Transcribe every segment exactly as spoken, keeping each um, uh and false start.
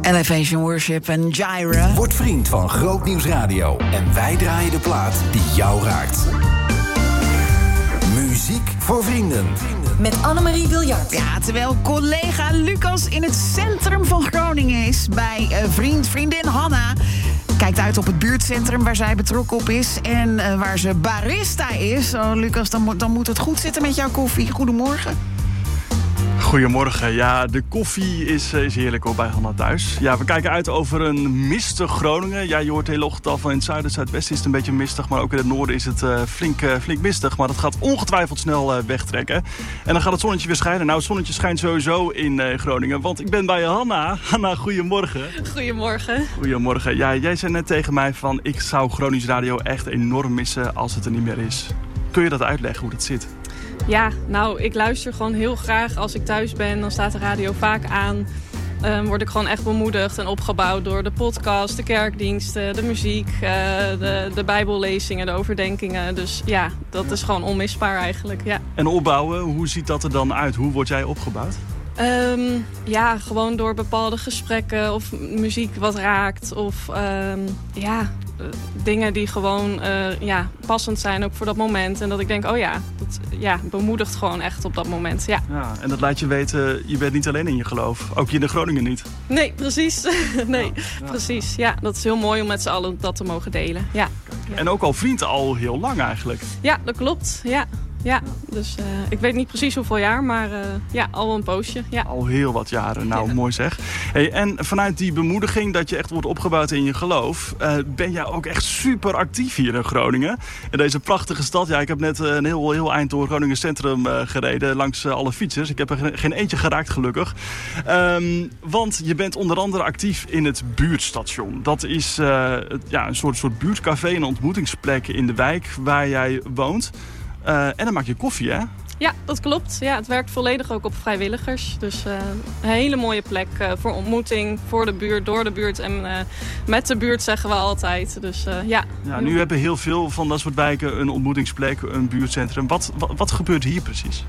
Elevation Worship en Gyra. Word vriend van Groot Nieuws Radio en wij draaien de plaat die jou raakt. Muziek voor vrienden. Met Annemarie Biljart. Ja, terwijl collega Lucas in het centrum van Groningen is bij uh, vriend, vriendin Hanna. Kijkt uit op het buurtcentrum waar zij betrokken op is en uh, waar ze barista is. Oh, Lucas, dan, mo- dan moet het goed zitten met jouw koffie. Goedemorgen. Goedemorgen. Ja, de koffie is, is heerlijk hoor bij Hanna thuis. Ja, we kijken uit over een mistig Groningen. Ja, je hoort de hele ochtend al van in het zuiden en zuidwesten is het een beetje mistig. Maar ook in het noorden is het uh, flink, uh, flink mistig. Maar dat gaat ongetwijfeld snel uh, wegtrekken. En dan gaat het zonnetje weer schijnen. Nou, het zonnetje schijnt sowieso in uh, Groningen. Want ik ben bij Hanna. Hanna, goedemorgen. Goedemorgen. Goedemorgen. Ja, jij zei net tegen mij van ik zou Gronings Radio echt enorm missen als het er niet meer is. Kun je dat uitleggen hoe dat zit? Ja, nou, ik luister gewoon heel graag als ik thuis ben. Dan staat de radio vaak aan. Um, word ik gewoon echt bemoedigd en opgebouwd door de podcast, de kerkdiensten, de muziek, uh, de, de bijbellezingen, de overdenkingen. Dus ja, dat is gewoon onmisbaar eigenlijk, ja. En opbouwen, hoe ziet dat er dan uit? Hoe word jij opgebouwd? Um, ja, gewoon door bepaalde gesprekken of muziek wat raakt. Of um, ja, uh, dingen die gewoon uh, ja, passend zijn ook voor dat moment. En dat ik denk, oh ja, dat ja, bemoedigt gewoon echt op dat moment. Ja. Ja, en dat laat je weten, je bent niet alleen in je geloof. Ook hier in Groningen niet. Nee, precies. nee, ja, ja. precies. Ja, dat is heel mooi om met z'n allen dat te mogen delen. Ja. Ja. En ook al vriend al heel lang eigenlijk. Ja, dat klopt. Ja. Ja, dus uh, ik weet niet precies hoeveel jaar, maar uh, ja, al een poosje. Ja. Al heel wat jaren, nou ja. Mooi zeg. Hey, en vanuit die bemoediging dat je echt wordt opgebouwd in je geloof, uh, ben jij ook echt super actief hier in Groningen. In deze prachtige stad. Ja, ik heb net een heel, heel eind door Groningen Centrum uh, gereden, langs uh, alle fietsers. Ik heb er geen, geen eentje geraakt gelukkig. Um, want je bent onder andere actief in het buurtstation. Dat is uh, ja, een soort, soort buurtcafé, een ontmoetingsplek in de wijk waar jij woont. Uh, en dan maak je koffie, hè? Ja, dat klopt. Ja, het werkt volledig ook op vrijwilligers. Dus uh, een hele mooie plek uh, voor ontmoeting, voor de buurt, door de buurt en uh, met de buurt zeggen we altijd. Dus uh, ja. Ja, nu hebben heel veel van dat soort wijken een ontmoetingsplek, een buurtcentrum. Wat, wat, wat gebeurt hier precies?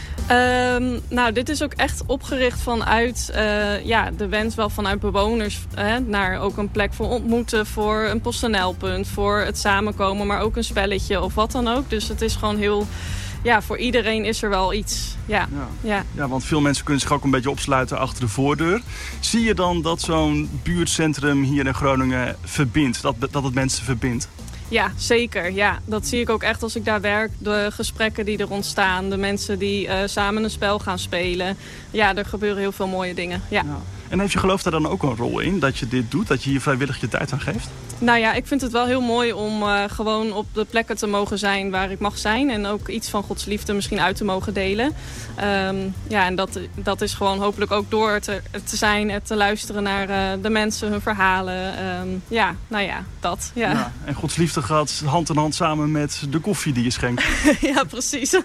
Um, nou, dit is ook echt opgericht vanuit uh, ja, de wens wel vanuit bewoners. Hè, naar ook een plek voor ontmoeten, voor een PostNL-punt, voor het samenkomen, maar ook een spelletje of wat dan ook. Dus het is gewoon heel, ja, voor iedereen is er wel iets. Ja, ja. Ja. ja, want veel mensen kunnen zich ook een beetje opsluiten achter de voordeur. Zie je dan dat zo'n buurtcentrum hier in Groningen verbindt, dat, dat het mensen verbindt? Ja, zeker. Ja, dat zie ik ook echt als ik daar werk. De gesprekken die er ontstaan. De mensen die uh, samen een spel gaan spelen. Ja, er gebeuren heel veel mooie dingen. Ja. Ja. En heeft je geloof daar dan ook een rol in? Dat je dit doet? Dat je hier vrijwillig je tijd aan geeft? Nou ja, ik vind het wel heel mooi om uh, gewoon op de plekken te mogen zijn waar ik mag zijn. En ook iets van Gods liefde misschien uit te mogen delen. Um, ja, en dat, dat is gewoon hopelijk ook door te, te zijn en te luisteren naar uh, de mensen, hun verhalen. Um, ja, nou ja, dat. Ja. Ja, en Gods liefde gaat hand in hand samen met de koffie die je schenkt. Ja, precies.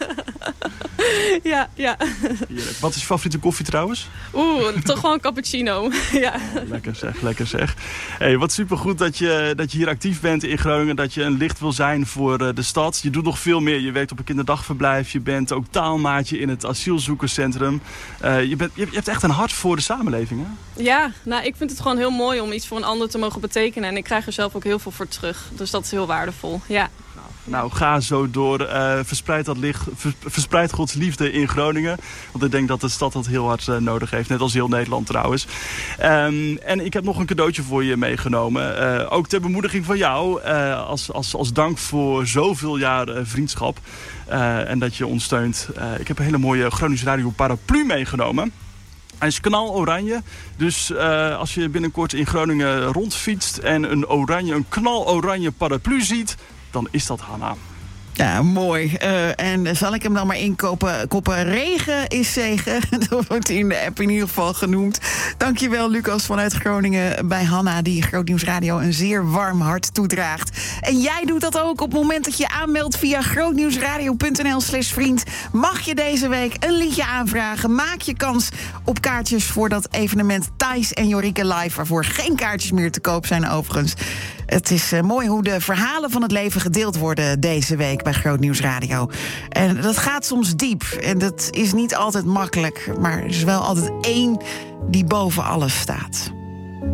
ja, ja. Heerlijk. Wat is je favoriete koffie trouwens? Oeh, toch gewoon een cappuccino. Ja. Oh, lekker zeg, lekker zeg. Hey, wat supergoed dat je, dat je hier actief bent in Groningen. Dat je een licht wil zijn voor uh, de stad. Je doet nog veel meer. Je werkt op een kinderdagverblijf. Je bent ook taalmaatje in het asielzoekerscentrum. Uh, je, bent, je hebt echt een hart voor de samenleving, hè? Ja, nou, ik vind het gewoon heel mooi om iets voor een ander te mogen betekenen. En ik krijg er zelf ook heel veel voor terug. Dus dat is heel waardevol, ja. Nou, ga zo door. Uh, verspreid dat licht, vers, verspreid Gods liefde in Groningen. Want ik denk dat de stad dat heel hard uh, nodig heeft. Net als heel Nederland trouwens. Um, en ik heb nog een cadeautje voor je meegenomen. Uh, ook ter bemoediging van jou. Uh, als, als, als dank voor zoveel jaar uh, vriendschap. Uh, en dat je ons steunt. Uh, ik heb een hele mooie Gronings Radio paraplu meegenomen. Hij is knaloranje, dus uh, als je binnenkort in Groningen rondfietst en een oranje, een knaloranje paraplu ziet, dan is dat Hanna. Ja, mooi. Uh, en zal ik hem dan maar inkopen? Koppen regen is zegen. Dat wordt in de app in ieder geval genoemd. Dankjewel, Lucas, vanuit Groningen bij Hanna, die Groot Nieuws Radio een zeer warm hart toedraagt. En jij doet dat ook op het moment dat je aanmeldt via grootnieuwsradio.nl slash vriend. Mag je deze week een liedje aanvragen? Maak je kans op kaartjes voor dat evenement Thijs en Jorike Live, waarvoor geen kaartjes meer te koop zijn overigens. Het is uh, mooi hoe de verhalen van het leven gedeeld worden deze week bij Groot Nieuws Radio. En dat gaat soms diep. En dat is niet altijd makkelijk. Maar er is wel altijd één die boven alles staat.